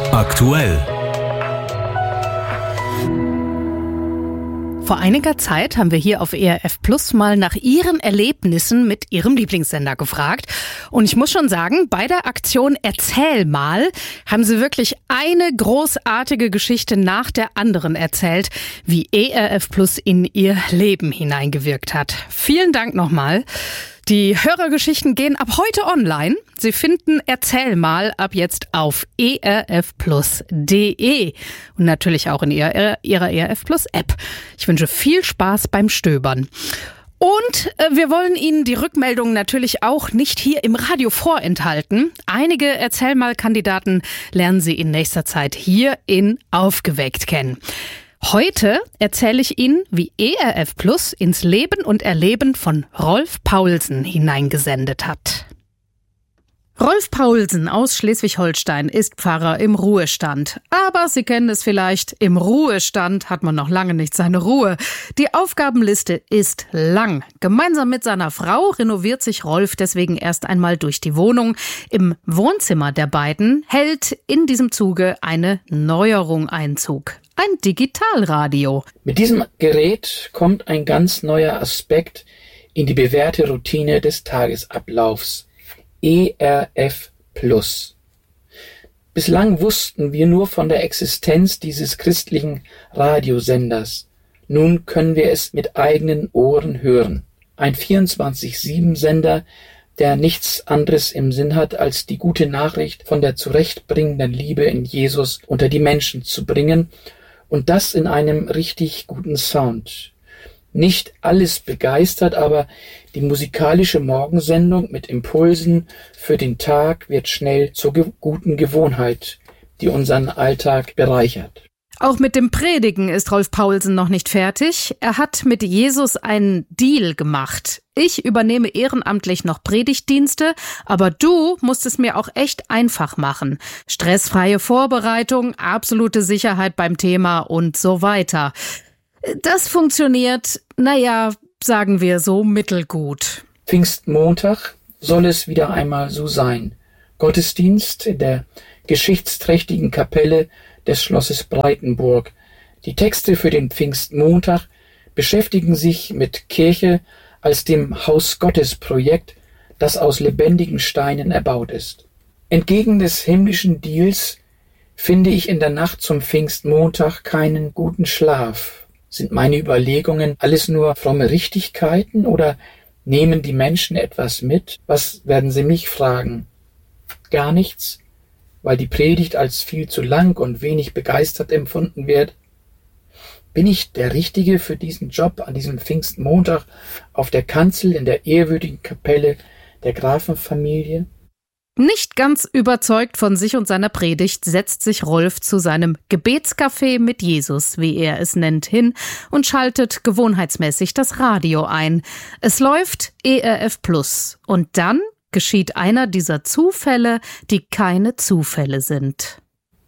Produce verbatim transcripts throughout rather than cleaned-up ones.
Aktuell. Vor einiger Zeit haben wir hier auf E R F Plus mal nach Ihren Erlebnissen mit Ihrem Lieblingssender gefragt. Und ich muss schon sagen, bei der Aktion Erzähl mal haben Sie wirklich eine großartige Geschichte nach der anderen erzählt, wie E R F Plus in Ihr Leben hineingewirkt hat. Vielen Dank nochmal. Die Hörergeschichten gehen ab heute online. Sie finden Erzähl mal ab jetzt auf e r f plus punkt d e und natürlich auch in ihrer, ihrer E R F Plus App. Ich wünsche viel Spaß beim Stöbern. Und äh, wir wollen Ihnen die Rückmeldungen natürlich auch nicht hier im Radio vorenthalten. Einige Erzähl mal Kandidaten lernen Sie in nächster Zeit hier in Aufgeweckt kennen. Heute erzähle ich Ihnen, wie E R F Plus ins Leben und Erleben von Rolf Paulsen hineingesendet hat. Rolf Paulsen aus Schleswig-Holstein ist Pfarrer im Ruhestand. Aber Sie kennen es vielleicht, im Ruhestand hat man noch lange nicht seine Ruhe. Die Aufgabenliste ist lang. Gemeinsam mit seiner Frau renoviert sich Rolf deswegen erst einmal durch die Wohnung. Im Wohnzimmer der beiden hält in diesem Zuge eine Neuerung Einzug. Ein Digitalradio. Mit diesem Gerät kommt ein ganz neuer Aspekt in die bewährte Routine des Tagesablaufs. E R F Plus. Bislang wussten wir nur von der Existenz dieses christlichen Radiosenders. Nun können wir es mit eigenen Ohren hören. Ein vierundzwanzig sieben Sender, der nichts anderes im Sinn hat, als die gute Nachricht von der zurechtbringenden Liebe in Jesus unter die Menschen zu bringen, und das in einem richtig guten Sound. Nicht alles begeistert, aber die musikalische Morgensendung mit Impulsen für den Tag wird schnell zur ge- guten Gewohnheit, die unseren Alltag bereichert. Auch mit dem Predigen ist Rolf Paulsen noch nicht fertig. Er hat mit Jesus einen Deal gemacht. Ich übernehme ehrenamtlich noch Predigtdienste, aber du musst es mir auch echt einfach machen. Stressfreie Vorbereitung, absolute Sicherheit beim Thema und so weiter. Das funktioniert, naja, sagen wir so, mittelgut. Pfingstmontag soll es wieder einmal so sein. Gottesdienst in der geschichtsträchtigen Kapelle des Schlosses Breitenburg. Die Texte für den Pfingstmontag beschäftigen sich mit Kirche als dem Haus Gottes Projekt, das aus lebendigen Steinen erbaut ist. Entgegen des himmlischen Deals finde ich in der Nacht zum Pfingstmontag keinen guten Schlaf. Sind meine Überlegungen alles nur fromme Richtigkeiten oder nehmen die Menschen etwas mit? Was werden sie mich fragen? Gar nichts, weil die Predigt als viel zu lang und wenig begeistert empfunden wird? Bin ich der Richtige für diesen Job an diesem Pfingstmontag auf der Kanzel in der ehrwürdigen Kapelle der Grafenfamilie? Nicht ganz überzeugt von sich und seiner Predigt setzt sich Rolf zu seinem Gebetscafé mit Jesus, wie er es nennt, hin und schaltet gewohnheitsmäßig das Radio ein. Es läuft E R F Plus und dann geschieht einer dieser Zufälle, die keine Zufälle sind.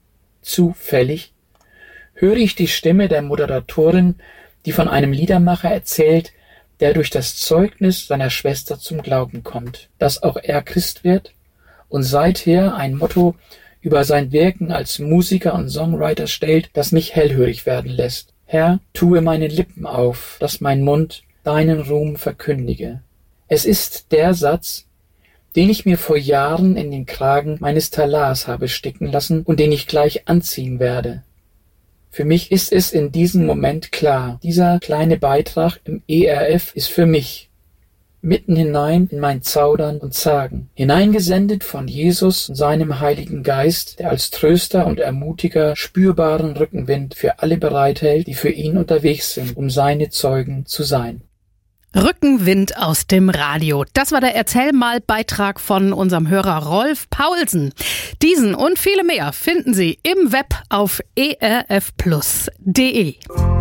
Zufällig höre ich die Stimme der Moderatorin, die von einem Liedermacher erzählt, der durch das Zeugnis seiner Schwester zum Glauben kommt, dass auch er Christ wird und seither ein Motto über sein Wirken als Musiker und Songwriter stellt, das mich hellhörig werden lässt. Herr, tue meine Lippen auf, dass mein Mund deinen Ruhm verkündige. Es ist der Satz, den ich mir vor Jahren in den Kragen meines Talars habe sticken lassen und den ich gleich anziehen werde. Für mich ist es in diesem Moment klar, dieser kleine Beitrag im E R F ist für mich, mitten hinein in mein Zaudern und Zagen, hineingesendet von Jesus und seinem Heiligen Geist, der als Tröster und Ermutiger spürbaren Rückenwind für alle bereithält, die für ihn unterwegs sind, um seine Zeugen zu sein. Rückenwind aus dem Radio. Das war der Erzähl-mal-Beitrag von unserem Hörer Rolf Paulsen. Diesen und viele mehr finden Sie im Web auf e r f plus punkt d e.